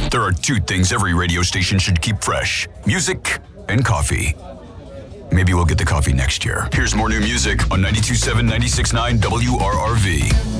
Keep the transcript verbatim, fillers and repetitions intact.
There are two things every radio station should keep fresh: music and coffee. Maybe we'll get the coffee next year. Here's more new music on ninety-two point seven, ninety-six point nine W R R V.